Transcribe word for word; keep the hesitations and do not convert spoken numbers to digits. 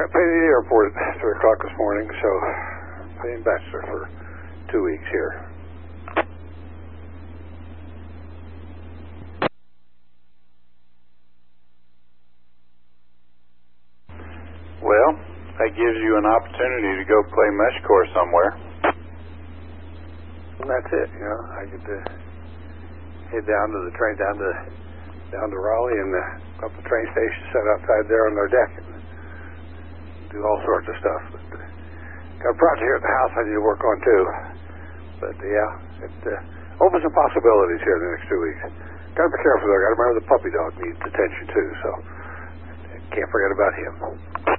got paid at the airport at three o'clock this morning, so paying bachelor for two weeks here. Well, that gives you an opportunity to go play mesh course somewhere. And that's it, you know. I get to head down to the train, down to down to Raleigh, and uh, up the train station, sit outside there on their deck, and do all sorts of stuff. But, uh, got a project here at the house I need to work on too. But uh, yeah, it uh, opens some possibilities here in the next two weeks. Got to be careful though. Got to remember the puppy dog needs attention too, so can't forget about him.